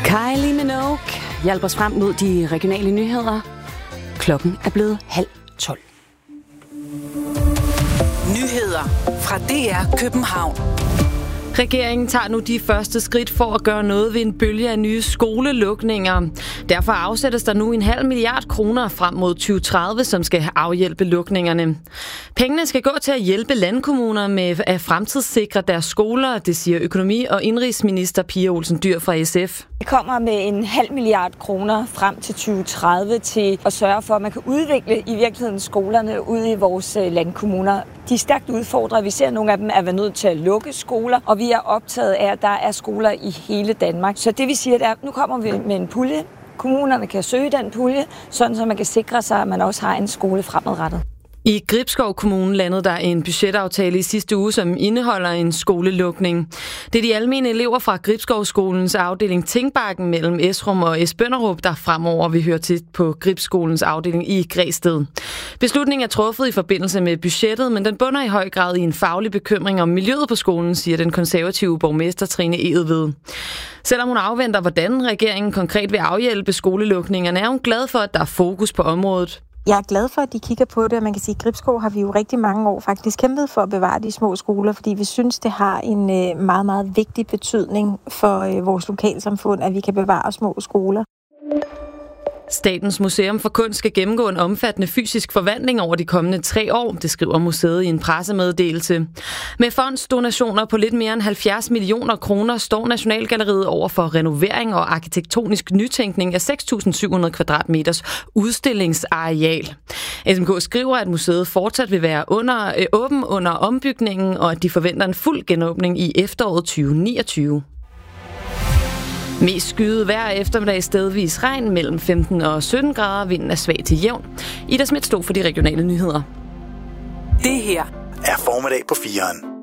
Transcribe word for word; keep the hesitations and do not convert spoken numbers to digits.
Kylie Minogue hjælper os frem mod de regionale nyheder. Klokken er blevet halv tolv. Nyheder fra D R København. Regeringen tager nu de første skridt for at gøre noget ved en bølge af nye skolelukninger. Derfor afsættes der nu en halv milliard kroner frem mod tyve tredive, som skal afhjælpe lukningerne. Pengene skal gå til at hjælpe landkommuner med at fremtidssikre deres skoler, det siger økonomi- og indenrigsminister Pia Olsen Dyhr fra S F. Det kommer med en halv milliard kroner frem til tyve tredive til at sørge for, at man kan udvikle i virkeligheden skolerne ude i vores landkommuner. De er stærkt udfordret. Vi ser, at nogle af dem er nødt til at lukke skoler, og vi er optaget af, at der er skoler i hele Danmark. Så det vi siger, er, at nu kommer vi med en pulje. Kommunerne kan søge den pulje, sådan så man kan sikre sig, at man også har en skole fremadrettet. I Gribskov Kommune landede der en budgetaftale i sidste uge, som indeholder en skolelukning. Det er de almene elever fra Gribskovskolens afdeling Tingbakken mellem Esrum og Esbønderup, der fremover vil høre til på Gribskolens afdeling i Græsted. Beslutningen er truffet i forbindelse med budgettet, men den bunder i høj grad i en faglig bekymring om miljøet på skolen, siger den konservative borgmester Trine Egelved. Selvom hun afventer, hvordan regeringen konkret vil afhjælpe skolelukningerne, er hun glad for, at der er fokus på området. Jeg er glad for, at de kigger på det, og man kan sige, at Gribskov har vi jo rigtig mange år faktisk kæmpet for at bevare de små skoler, fordi vi synes, det har en meget, meget vigtig betydning for vores lokalsamfund, at vi kan bevare små skoler. Statens Museum for Kunst skal gennemgå en omfattende fysisk forvandling over de kommende tre år, det skriver museet i en pressemeddelelse. Med fondsdonationer på lidt mere end halvfjerds millioner kroner står Nationalgalleriet over for renovering og arkitektonisk nytænkning af seks tusind syv hundrede kvadratmeters udstillingsareal. S M K skriver, at museet fortsat vil være under, øh, åben under ombygningen, og at de forventer en fuld genåbning i efteråret tyve niogtyve. Mest skyet hver eftermiddag, stedvis regn mellem femten og sytten grader. Vinden er svag til jævn. Ida Schmidt stod for de regionale nyheder. Det her er formiddag på fireren.